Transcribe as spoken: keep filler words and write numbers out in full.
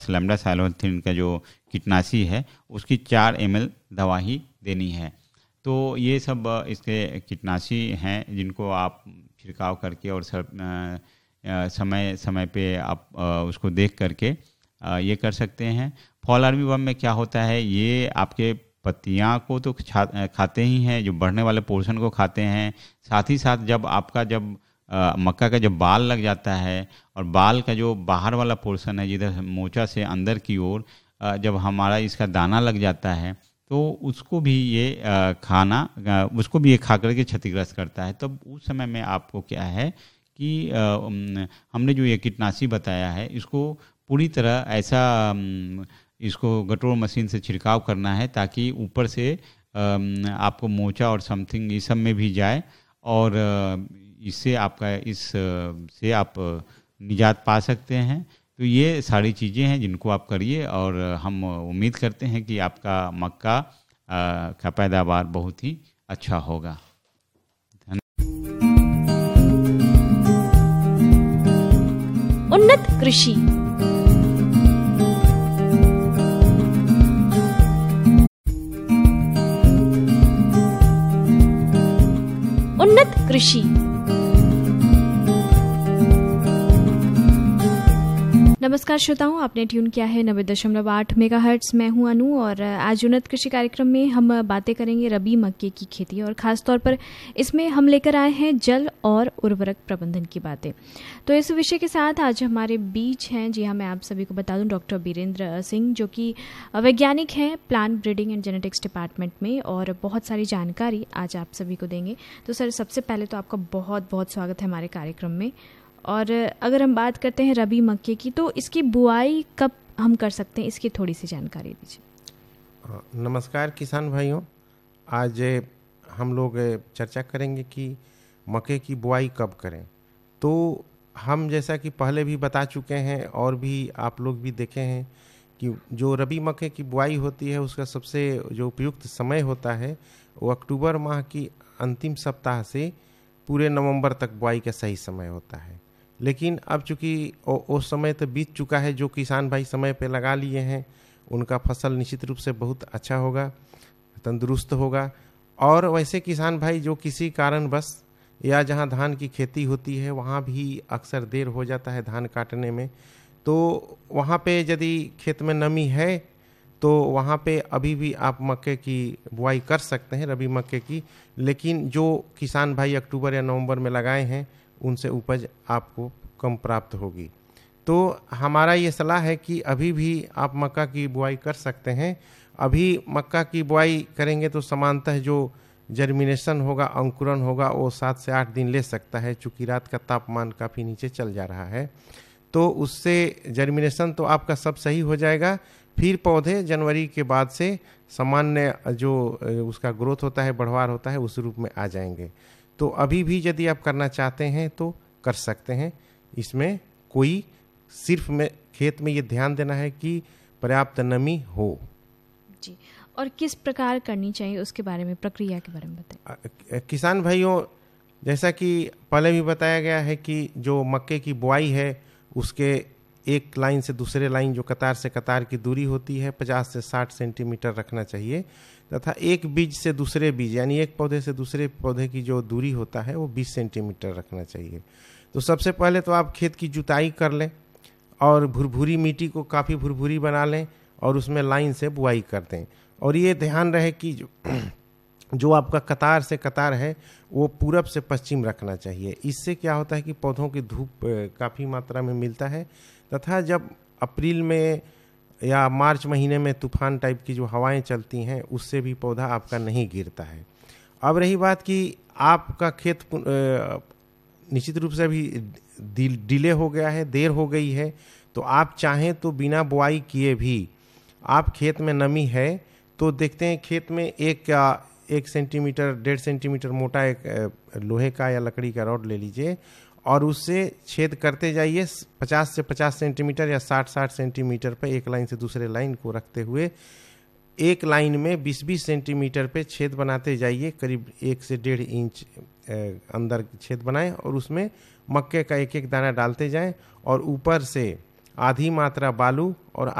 लैम्डासाइलोथ्रिन का जो कीटनाशी है उसकी चार एम एल दवा ही देनी है। तो ये सब इसके कीटनाशी हैं जिनको आप छिड़काव करके और सब समय समय पे आप उसको देख करके ये कर सकते हैं। फॉल आर्मीवर्म में क्या होता है, ये आपके पत्तियां को तो खाते ही हैं, जो बढ़ने वाले पोर्शन को खाते हैं, साथ ही साथ जब आपका जब आ, मक्का का जब बाल लग जाता है और बाल का जो बाहर वाला पोर्शन है जिधर मोचा से अंदर की ओर जब हमारा इसका दाना लग जाता है तो उसको भी ये आ, खाना आ, उसको भी ये खा करके क्षतिग्रस्त करता है। तब उस समय में आपको क्या है कि आ, हमने जो ये कीटनाशी बताया है इसको पूरी तरह ऐसा इसको गटोर मशीन से छिड़काव करना है ताकि ऊपर से आपको मोचा और समथिंग इस सब में भी जाए और इससे आपका इस से आप निजात पा सकते हैं। तो ये सारी चीज़ें हैं जिनको आप करिए और हम उम्मीद करते हैं कि आपका मक्का का पैदावार बहुत ही अच्छा होगा। उन्नत कृषि उन्नत कृषि नमस्कार श्रोताओं, आपने ट्यून किया है नब्बे दशमलव आठ मेगा हर्ट्ज। मैं हूं अनु और आज उन्नत कृषि कार्यक्रम में हम बातें करेंगे रबी मक्के की खेती और खास तौर पर इसमें हम लेकर आए हैं जल और उर्वरक प्रबंधन की बातें। तो इस विषय के साथ आज हमारे बीच हैं, जी हाँ, मैं आप सभी को बता दूं, डॉक्टर बीरेंद्र सिंह जो कि वैज्ञानिक हैं plant breeding and genetics department में और बहुत सारी जानकारी आज आप सभी को देंगे। तो सर, सबसे पहले तो आपका बहुत बहुत स्वागत है हमारे कार्यक्रम में। और अगर हम बात करते हैं रबी मक्के की, तो इसकी बुआई कब हम कर सकते हैं, इसकी थोड़ी सी जानकारी दीजिए। नमस्कार किसान भाइयों, आज हम लोग चर्चा करेंगे कि मक्के की बुआई कब करें। तो हम जैसा कि पहले भी बता चुके हैं और भी आप लोग भी देखे हैं कि जो रबी मक्के की बुआई होती है उसका सबसे जो उपयुक्त समय होता है वो अक्टूबर माह की अंतिम सप्ताह से पूरे नवंबर तक बुआई का सही समय होता है। लेकिन अब चूँकि उस समय तो बीत चुका है, जो किसान भाई समय पे लगा लिए हैं उनका फसल निश्चित रूप से बहुत अच्छा होगा, तंदुरुस्त होगा। और वैसे किसान भाई जो किसी कारणवश या जहां धान की खेती होती है वहां भी अक्सर देर हो जाता है धान काटने में, तो वहां पे यदि खेत में नमी है तो वहाँ पे अभी भी आप मक्के की बुआई कर सकते हैं रबी मक्के की। लेकिन जो किसान भाई अक्टूबर या नवंबर में लगाए हैं उनसे उपज आपको कम प्राप्त होगी। तो हमारा ये सलाह है कि अभी भी आप मक्का की बुआई कर सकते हैं। अभी मक्का की बुआई करेंगे तो समानतः जो जर्मिनेशन होगा, अंकुरन होगा, वो सात से आठ दिन ले सकता है, चूँकि रात का तापमान काफ़ी नीचे चल जा रहा है। तो उससे जर्मिनेशन तो आपका सब सही हो जाएगा। फिर पौधे जनवरी के बाद से सामान्य जो उसका ग्रोथ होता है, बढ़वार होता है, उस रूप में आ जाएंगे। तो अभी भी यदि आप करना चाहते हैं तो कर सकते हैं। इसमें कोई सिर्फ में खेत में ये ध्यान देना है कि पर्याप्त नमी हो। जी, और किस प्रकार करनी चाहिए उसके बारे में, प्रक्रिया के बारे में बताएं। किसान भाइयों, जैसा कि पहले भी बताया गया है कि जो मक्के की बुआई है उसके एक लाइन से दूसरे लाइन जो कतार से कतार की दूरी होती है पचास से साठ सेंटीमीटर रखना चाहिए, तथा एक बीज से दूसरे बीज यानी एक पौधे से दूसरे पौधे की जो दूरी होता है वो बीस सेंटीमीटर रखना चाहिए। तो सबसे पहले तो आप खेत की जुताई कर लें और भुरभुरी मिट्टी को काफ़ी भुरभुरी बना लें और उसमें लाइन से बुआई कर दें। और ये ध्यान रहे कि जो जो आपका कतार से कतार है वो पूरब से पश्चिम रखना चाहिए। इससे क्या होता है कि पौधों की धूप काफ़ी मात्रा में मिलता है, तथा जब अप्रैल में या मार्च महीने में तूफान टाइप की जो हवाएं चलती हैं उससे भी पौधा आपका नहीं गिरता है। अब रही बात कि आपका खेत निश्चित रूप से अभी डिले हो गया है, देर हो गई है, तो आप चाहें तो बिना बुआई किए भी आप खेत में नमी है तो देखते हैं खेत में एक एक सेंटीमीटर डेढ़ सेंटीमीटर मोटा एक लोहे का या लकड़ी का रॉड ले लीजिए और उससे छेद करते जाइए पचास से पचास सेंटीमीटर या साठ साठ सेंटीमीटर पर एक लाइन से दूसरे लाइन को रखते हुए एक लाइन में बीस बीस सेंटीमीटर पे छेद बनाते जाइए। करीब एक से डेढ़ इंच अंदर छेद बनाएं और उसमें मक्के का एक एक दाना डालते जाएं और ऊपर से आधी मात्रा बालू और